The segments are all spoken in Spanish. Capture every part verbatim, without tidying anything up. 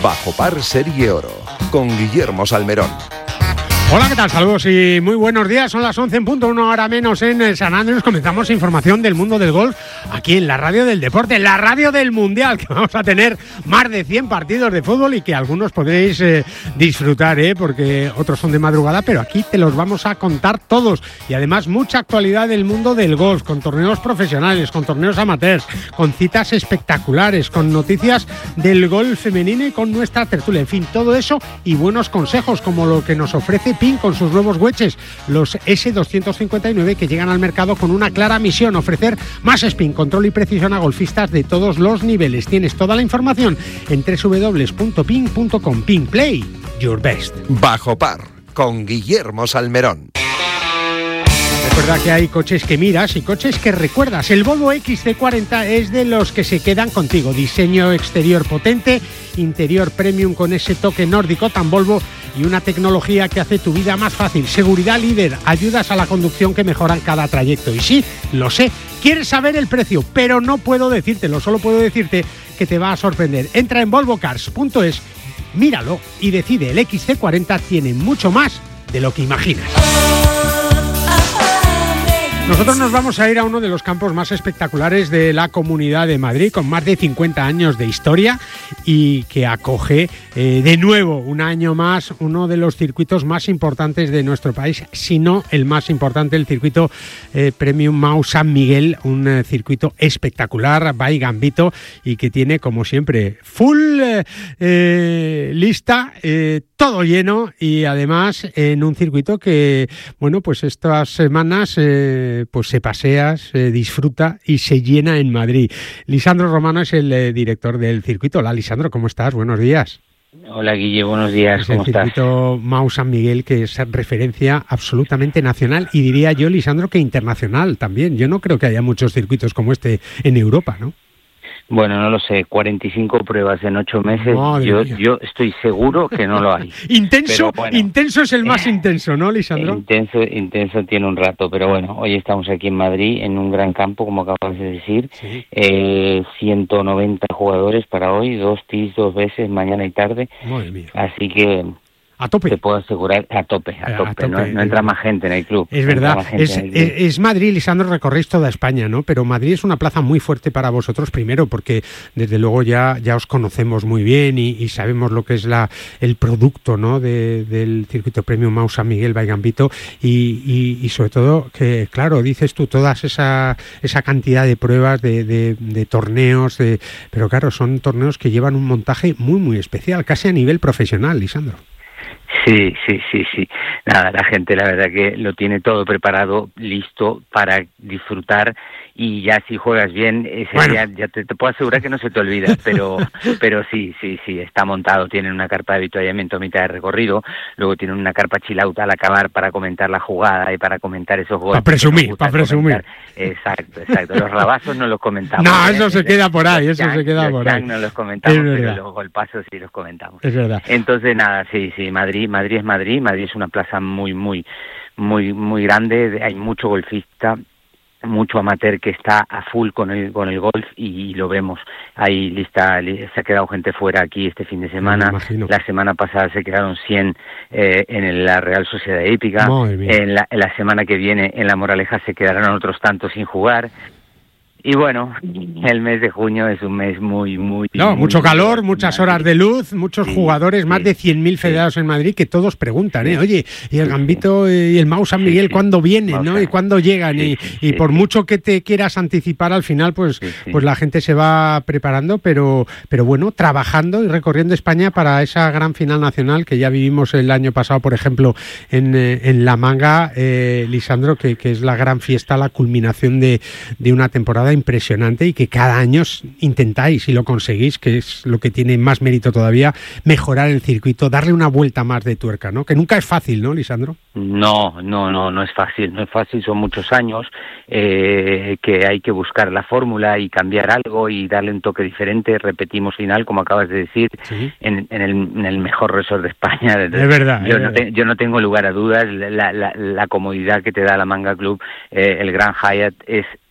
Bajo Par Serie Oro, con Guillermo Salmerón. Hola, ¿qué tal? Saludos y muy buenos días. Son las once en punto, una hora menos en San Andrés. Comenzamos información del mundo del golf aquí en la radio del deporte, la radio del mundial, que vamos a tener más de cien partidos de fútbol y que algunos podréis eh, disfrutar, ¿eh? porque otros son de madrugada, pero aquí te los vamos a contar todos. Y además mucha actualidad del mundo del golf, con torneos profesionales, con torneos amateurs, con citas espectaculares, con noticias del golf femenino y con nuestra tertulia. En fin, todo eso y buenos consejos como lo que nos ofrece Ping con sus nuevos wedges, los ese doscientos cincuenta y nueve, que llegan al mercado con una clara misión: ofrecer más spin, control y precisión a golfistas de todos los niveles. Tienes toda la información en doble u doble u doble u punto ping punto com. Ping, play your best. Bajo Par, con Guillermo Salmerón. Recuerda que hay coches que miras y coches que recuerdas. El Volvo equis ce cuarenta es de los que se quedan contigo. Diseño exterior potente, interior premium con ese toque nórdico tan Volvo y una tecnología que hace tu vida más fácil. Seguridad líder, ayudas a la conducción que mejoran cada trayecto. Y sí, lo sé, quieres saber el precio, pero no puedo decírtelo, solo puedo decirte que te va a sorprender. Entra en volvo cars punto es, míralo y decide. El equis ce cuarenta tiene mucho más de lo que imaginas. Nosotros nos vamos a ir a uno de los campos más espectaculares de la Comunidad de Madrid, con más de cincuenta años de historia y que acoge eh, de nuevo, un año más, uno de los circuitos más importantes de nuestro país, si no el más importante, el circuito eh, Premium Mau San Miguel, un eh, circuito espectacular, by Gambito, y que tiene, como siempre, full eh, eh, lista, eh, todo lleno, y además en un circuito que, bueno, pues estas semanas eh, pues se pasea, se disfruta y se llena en Madrid. Lisandro Romano es el eh, director del circuito. Hola, Lisandro, ¿cómo estás? Buenos días. Hola, Guille, buenos días, es ¿cómo el estás? circuito Mau San Miguel, que es referencia absolutamente nacional y diría yo, Lisandro, que internacional también. Yo no creo que haya muchos circuitos como este en Europa, ¿no? Bueno, no lo sé, cuarenta y cinco pruebas en ocho meses, Madre yo mía. yo estoy seguro que no lo hay. Intenso, bueno, intenso es el más intenso, ¿no, Lisandro? Intenso, intenso tiene un rato, pero bueno, hoy estamos aquí en Madrid, en un gran campo, como acabas de decir, Sí. eh, ciento noventa jugadores para hoy, dos tees, dos veces, mañana y tarde, Madre mía. así que A tope. te puedo asegurar, a tope, a A tope, tope, no, no entra más gente en el club. Es no entra verdad, más gente es, en el club. es, es Madrid, Lisandro, recorréis toda España, ¿no? Pero Madrid es una plaza muy fuerte para vosotros, primero, porque desde luego ya, ya os conocemos muy bien y, y sabemos lo que es la el producto, ¿no? De, del circuito Premium Mau San Miguel by Gambito y, y, y sobre todo que, claro, dices tú, toda esa, esa cantidad de pruebas, de, de, de torneos, de, pero claro, son torneos que llevan un montaje muy, muy especial, casi a nivel profesional, Lisandro. Sí, sí, sí, sí. Nada, la gente la verdad que lo tiene todo preparado, listo para disfrutar, y ya si juegas bien, ese Bueno. día ya te, te puedo asegurar que no se te olvida, pero pero sí, sí, sí, está montado, tienen una carpa de avituallamiento a mitad de recorrido, luego tienen una carpa chilauta al acabar para comentar la jugada y para comentar esos goles. Para presumir, para presumir. Exacto, exacto. Los rabazos no los comentamos. No, ¿eh? eso se queda por ahí, Los eso se chan- queda los por chan ahí. no los comentamos, Es pero verdad. los golpazos sí los comentamos. Es verdad. Entonces, nada, sí, sí, Madrid, Madrid es Madrid, Madrid es una plaza muy, muy, muy, muy grande, hay mucho golfista, mucho amateur que está a full con el con el golf y, y lo vemos. Hay lista, li- se ha quedado gente fuera aquí este fin de semana. Me imagino. La semana pasada se quedaron cien eh, en la Real Sociedad Hípica. Madre mía. En la, en la semana que viene en La Moraleja se quedarán otros tantos sin jugar. Y bueno, el mes de junio es un mes muy, muy... No, muy mucho calor, muy muchas Madrid. horas de luz, muchos Sí, jugadores, más sí, de cien mil sí. federados en Madrid, que todos preguntan, ¿eh? Sí. Oye, ¿y el Sí, Gambito y el Mau San Sí, Miguel sí. cuándo vienen, Mau no? San- ¿Y cuándo llegan? Sí, y sí, y sí, por sí. mucho que te quieras anticipar, al final, pues, Sí, sí. pues la gente se va preparando, pero, pero bueno, trabajando y recorriendo España para esa gran final nacional que ya vivimos el año pasado, por ejemplo, en, eh, en La Manga, eh, Lisandro, que, que es la gran fiesta, la culminación de, de una temporada impresionante y que cada año intentáis y lo conseguís, que es lo que tiene más mérito todavía, mejorar el circuito, darle una vuelta más de tuerca, ¿no? Que nunca es fácil, ¿no, Lisandro? No, no, no, no es fácil, no es fácil, son muchos años eh, que hay que buscar la fórmula y cambiar algo y darle un toque diferente. Repetimos final, como acabas de decir, Sí. en, en, el, en el mejor resort de España. Es verdad, Yo, es no, verdad. te- yo no tengo lugar a dudas, la, la, la comodidad que te da la Manga Club, eh, el Gran Hyatt es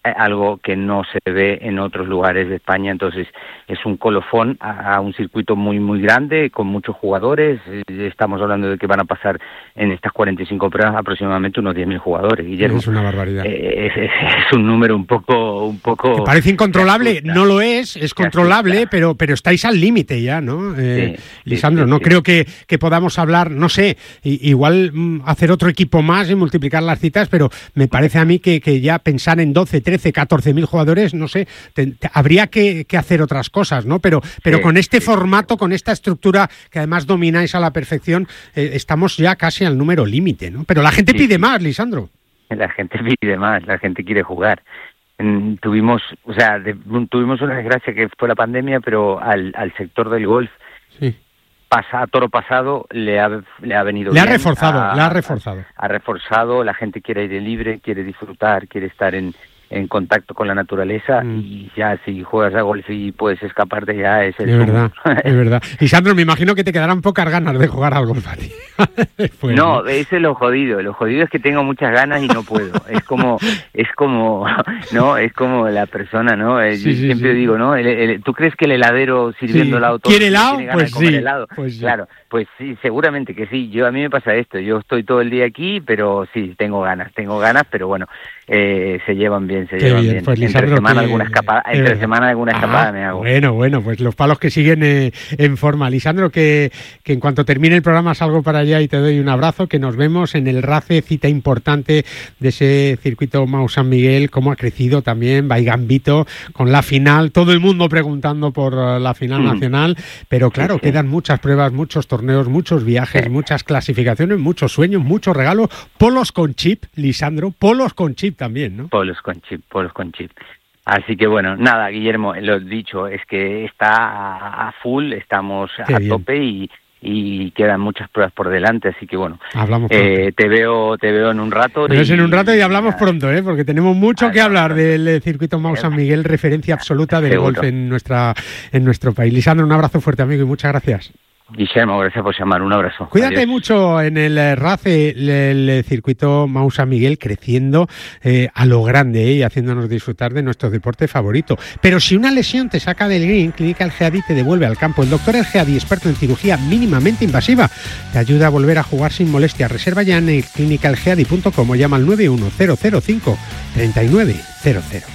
algo que no se ve en otros lugares de España. Entonces es un colofón a, a un circuito muy muy grande, con muchos jugadores. Estamos hablando de que van a pasar en estas cuarenta y cinco pruebas aproximadamente unos diez mil jugadores, Guillermo. Es una barbaridad. Eh, es, es, es un número un poco... un poco que parece incontrolable, no lo es, es controlable, pero, pero estáis al límite ya, ¿no? Eh, sí, Lisandro, sí, sí, no sí. creo que, que podamos hablar, no sé, igual mm, hacer otro equipo más y multiplicar las citas, pero me parece a mí que, que ya pensar en doce, trece, catorce mil jugadores, no sé, te, te, habría que, que hacer otras cosas, ¿no? Pero, pero sí, con este sí. formato, con esta estructura que además domináis a la perfección, eh, estamos ya casi al número límite, ¿no? Pero la gente sí. pide más, Lisandro. La gente pide más, la gente quiere jugar. Mm, tuvimos, o sea, de, tuvimos una desgracia que fue la pandemia, pero al, al sector del golf, sí. pasa, a toro pasado, le ha, le ha venido le bien. Ha reforzado, a, le ha reforzado. Ha, ha reforzado, la gente quiere aire libre, quiere disfrutar, quiere estar en, en contacto con la naturaleza mm. y ya si juegas a golf y puedes escaparte ya es el Es verdad, es verdad. Lisandro, me imagino que te quedarán pocas ganas de jugar al golf a ti. Después, no, ¿no? Ese es lo jodido, lo jodido es que tengo muchas ganas y no puedo. Es como, es como, no, es como la persona, ¿no? Sí, Yo sí, siempre sí. digo, ¿no? El, el, ¿Tú crees que el heladero sirviendo sí. helado todo ¿Quiere helado? Tiene ganas pues de comer sí, helado? Pues sí. Claro. Pues sí, seguramente que sí. Yo a mí me pasa esto. Yo estoy todo el día aquí, pero sí, tengo ganas, tengo ganas, pero bueno, eh, se llevan bien, se Qué llevan bien. bien. Pues, Lisandro, entre semana que... alguna escapada, entre eh, semana alguna escapada ah, me hago. Bueno, bueno, pues los palos que siguen eh, en forma. Lisandro, que, que en cuanto termine el programa salgo para allá y te doy un abrazo, que nos vemos en el RACE, cita importante de ese circuito Mau San Miguel, cómo ha crecido también Baigambito con la final, todo el mundo preguntando por la final mm. nacional, pero claro, sí, sí. quedan muchas pruebas, muchos torneos, muchos viajes, sí. muchas clasificaciones, muchos sueños, muchos regalos, polos con chip, Lisandro, polos con chip también, ¿no? Polos con chip, polos con chip. Así que bueno, nada, Guillermo, lo dicho, es que está a full, estamos Qué a bien. tope y y quedan muchas pruebas por delante, así que bueno, hablamos eh, te veo te veo en un rato. Pero y, es en un rato y hablamos pronto, ¿eh? Porque tenemos mucho que hablar del circuito Mau San Miguel, referencia absoluta del Seguro. golf en nuestra en nuestro país. Lisandro, un abrazo fuerte, amigo, y muchas gracias. Guillermo, gracias por llamar, un abrazo. Cuídate Adiós. mucho en el RACE, el, el circuito Mau San Miguel, creciendo eh, a lo grande eh, y haciéndonos disfrutar de nuestro deporte favorito. Pero si una lesión te saca del green, Clínica El Geadi te devuelve al campo. El doctor El Geadi, experto en cirugía mínimamente invasiva, te ayuda a volver a jugar sin molestia. Reserva ya en el clínica el geadi punto com o llama al nueve uno cero cero cinco tres nueve cero cero.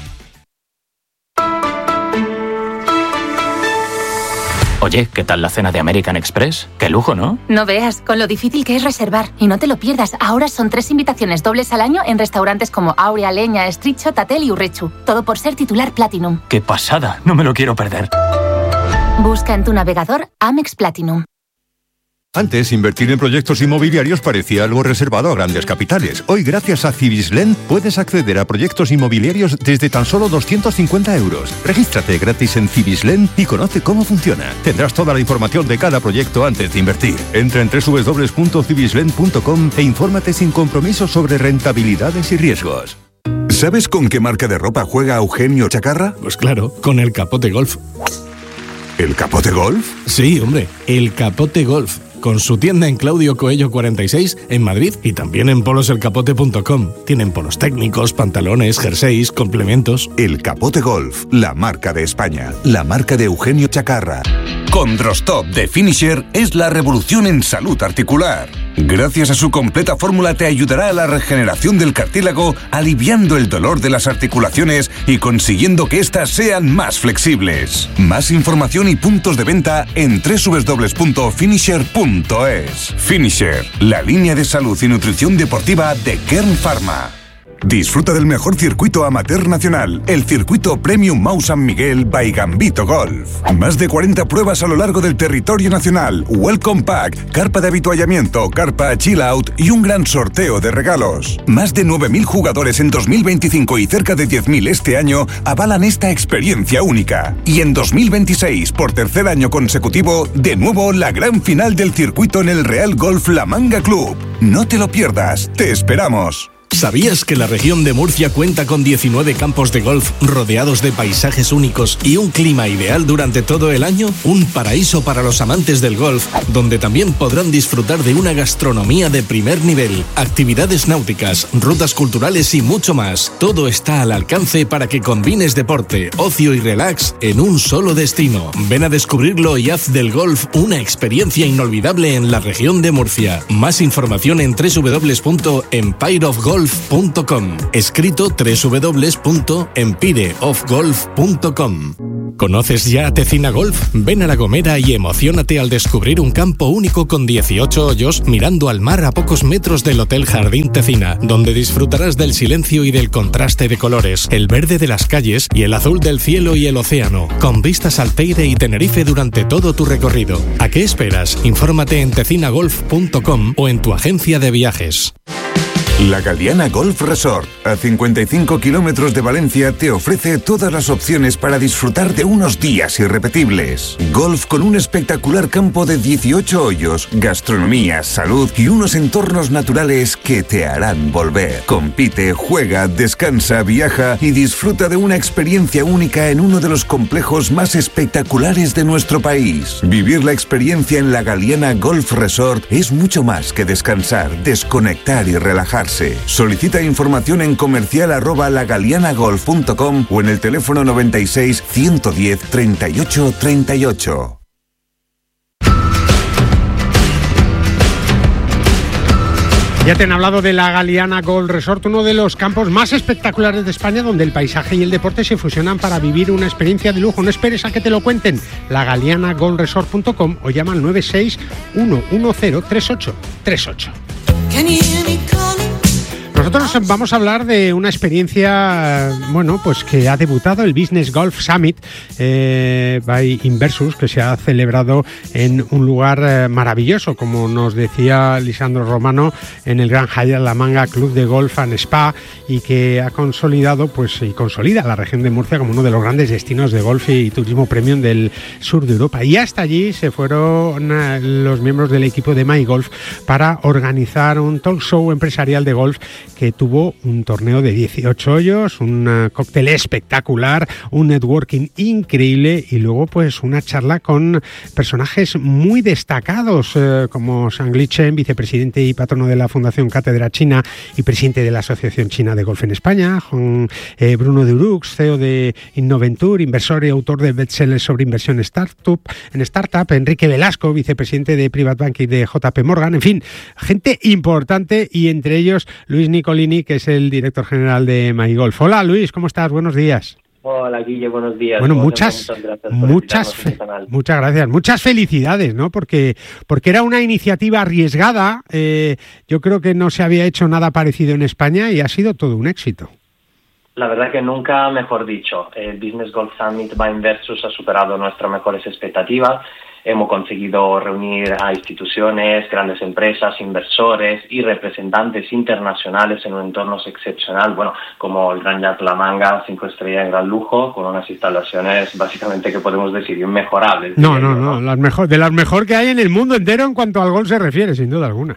Oye, ¿qué tal la cena de American Express? ¡Qué lujo!, ¿no? No veas, con lo difícil que es reservar. Y no te lo pierdas, ahora son tres invitaciones dobles al año en restaurantes como Aurea, Leña, Estricho, Tatel y Urrechu. Todo por ser titular Platinum. ¡Qué pasada! No me lo quiero perder. Busca en tu navegador Amex Platinum. Antes, invertir en proyectos inmobiliarios parecía algo reservado a grandes capitales. Hoy, gracias a Cibislen, puedes acceder a proyectos inmobiliarios desde tan solo doscientos cincuenta euros. Regístrate gratis en Cibislen y conoce cómo funciona. Tendrás toda la información de cada proyecto antes de invertir. Entra en doble u doble u doble u punto cibislen punto com e infórmate sin compromiso sobre rentabilidades y riesgos. ¿Sabes con qué marca de ropa juega Eugenio Chacarra? Pues claro, con el Capote Golf. ¿El Capote Golf? Sí, hombre, el Capote Golf. Con su tienda en Claudio Coello cuarenta y seis en Madrid y también en polos el capote punto com. Tienen polos técnicos, pantalones, jerseys, complementos. El Capote Golf, la marca de España, la marca de Eugenio Chacarra. Condrostop de Finisher es la revolución en salud articular. Gracias a su completa fórmula te ayudará a la regeneración del cartílago, aliviando el dolor de las articulaciones y consiguiendo que éstas sean más flexibles. Más información y puntos de venta en doble u doble u doble u punto finisher punto es. Finisher, la línea de salud y nutrición deportiva de Kern Pharma. Disfruta del mejor circuito amateur nacional, el circuito Premium Mau San Miguel by Gambito Golf. Más de cuarenta pruebas a lo largo del territorio nacional, Welcome Pack, carpa de habituallamiento, carpa Chill Out y un gran sorteo de regalos. Más de nueve mil jugadores en dos mil veinticinco y cerca de diez mil este año avalan esta experiencia única. Y en dos mil veintiséis, por tercer año consecutivo, de nuevo la gran final del circuito en el Real Golf La Manga Club. No te lo pierdas, te esperamos. ¿Sabías que la región de Murcia cuenta con diecinueve campos de golf rodeados de paisajes únicos y un clima ideal durante todo el año? Un paraíso para los amantes del golf, donde también podrán disfrutar de una gastronomía de primer nivel, actividades náuticas, rutas culturales y mucho más. Todo está al alcance para que combines deporte, ocio y relax en un solo destino. Ven a descubrirlo y haz del golf una experiencia inolvidable en la región de Murcia. Más información en doble u doble u doble u punto empire of golf punto com. Escrito doble u doble u doble u punto empire of golf punto com. ¿Conoces ya Tecina Golf? Ven a La Gomera y emociónate al descubrir un campo único con dieciocho hoyos mirando al mar a pocos metros del Hotel Jardín Tecina, donde disfrutarás del silencio y del contraste de colores, el verde de las calles y el azul del cielo y el océano, con vistas al Teide y Tenerife durante todo tu recorrido. ¿A qué esperas? Infórmate en tecina golf punto com o en tu agencia de viajes. La Galiana Golf Resort, a cincuenta y cinco kilómetros de Valencia, te ofrece todas las opciones para disfrutar de unos días irrepetibles. Golf con un espectacular campo de dieciocho hoyos, gastronomía, salud y unos entornos naturales que te harán volver. Compite, juega, descansa, viaja y disfruta de una experiencia única en uno de los complejos más espectaculares de nuestro país. Vivir la experiencia en la Galiana Golf Resort es mucho más que descansar, desconectar y relajarse. Solicita información en comercial arroba lagalianagolf punto com o en el teléfono noventa y seis, ciento diez, treinta y ocho, treinta y ocho. Ya te han hablado de la Galiana Golf Resort, uno de los campos más espectaculares de España, donde el paisaje y el deporte se fusionan para vivir una experiencia de lujo. No esperes a que te lo cuenten. la galiana golf resort punto com o llama al nueve seis uno uno cero tres ocho tres ocho. Nosotros vamos a hablar de una experiencia, bueno, pues que ha debutado el Business Golf Summit eh, by Inversus, que se ha celebrado en un lugar eh, maravilloso, como nos decía Lisandro Romano, en el Gran Hyatt La Manga Club de Golf and Spa, y que ha consolidado, pues, y consolida la región de Murcia como uno de los grandes destinos de golf y turismo premium del sur de Europa. Y hasta allí se fueron eh, los miembros del equipo de MyGolf para organizar un talk show empresarial de golf que tuvo un torneo de dieciocho hoyos, un uh, cóctel espectacular, un networking increíble y luego pues una charla con personajes muy destacados eh, como Shangli Chen, vicepresidente y patrono de la Fundación Cátedra China y presidente de la Asociación China de Golf en España, Juan, eh, Bruno Durux, C E O de Innoventure, inversor y autor de bestsellers sobre inversión startup, en startup, Enrique Velasco, vicepresidente de Private Banking de J P Morgan, en fin, gente importante, y entre ellos Luis Nicolini, que es el director general de MyGolf. Hola Luis, ¿cómo estás? Buenos días. Hola Guille, buenos días. Bueno, muchas, muchas, fe- muchas gracias, muchas felicidades, ¿no? Porque, porque era una iniciativa arriesgada, eh, yo creo que no se había hecho nada parecido en España y ha sido todo un éxito. La verdad que nunca mejor dicho. El Business Golf Summit by Inversus ha superado nuestras mejores expectativas. Hemos conseguido reunir a instituciones, grandes empresas, inversores y representantes internacionales en un entorno excepcional, bueno, como el Gran Hyatt La Manga, cinco estrellas de gran lujo, con unas instalaciones básicamente que podemos decir inmejorables. No, no, no, las mejor, de las mejor que hay en el mundo entero en cuanto al golf se refiere, sin duda alguna.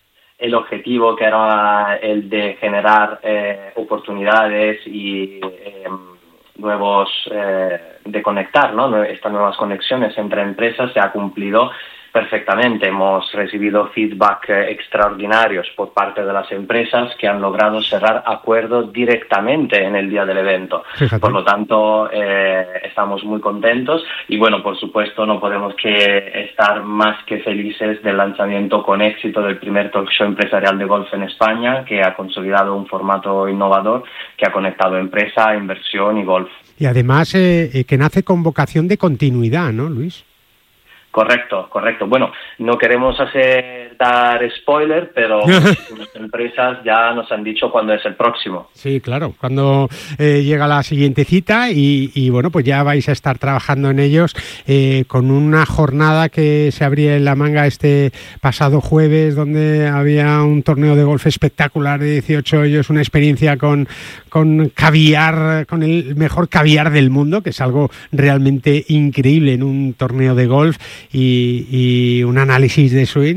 El objetivo, que era el de generar eh, oportunidades y eh, nuevos, eh, de conectar, ¿no? Estas nuevas conexiones entre empresas, se ha cumplido perfectamente. Hemos recibido feedback eh, extraordinarios por parte de las empresas que han logrado cerrar acuerdos directamente en el día del evento. Fíjate. Por lo tanto, eh, estamos muy contentos y, bueno, por supuesto, no podemos que estar más que felices del lanzamiento con éxito del primer talk show empresarial de golf en España, que ha consolidado un formato innovador que ha conectado empresa, inversión y golf. Y además eh, que nace con vocación de continuidad, ¿no, Luis? Correcto, correcto. Bueno, no queremos hacer dar spoiler, pero las empresas ya nos han dicho cuándo es el próximo. Sí, claro, cuando eh, llega la siguiente cita y, y bueno, pues ya vais a estar trabajando en ellos eh, con una jornada que se abría en La Manga este pasado jueves, donde había un torneo de golf espectacular de dieciocho hoyos, una experiencia con, con caviar, con el mejor caviar del mundo, que es algo realmente increíble en un torneo de golf. Y, y un análisis de swing y luego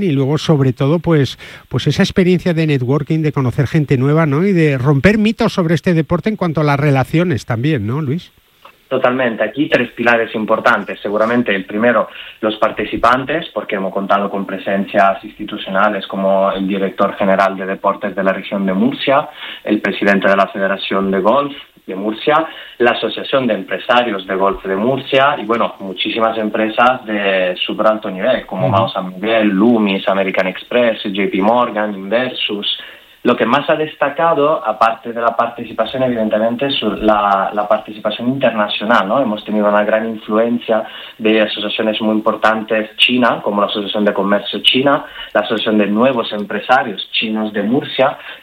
sobre todo pues, pues esa experiencia de networking, de conocer gente nueva, ¿no? Y de romper mitos sobre este deporte en cuanto a las relaciones también, ¿no, Luis? Totalmente. Aquí tres pilares importantes. Seguramente el primero, los participantes, porque hemos contado con presencias institucionales como el director general de deportes de la región de Murcia, el presidente de la Federación de Golf de Murcia, la Asociación de Empresarios de Golf de Murcia y, bueno, muchísimas empresas de súper alto nivel, como uh-huh. Mau San Miguel, Loomis, American Express, J P Morgan, Inversus. Lo que más ha destacado, aparte de la participación, evidentemente, es la, la participación internacional, ¿no? Hemos tenido una gran influencia de asociaciones muy importantes China, como la Asociación de Comercio China, la Asociación de Nuevos Empresarios Chinos de Murcia,